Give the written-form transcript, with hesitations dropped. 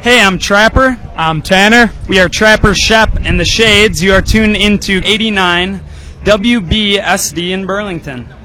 Hey, I'm Trapper. I'm Tanner. We are Trapper, Shep, and the Shades. You are tuned into 89 WBSD in Burlington.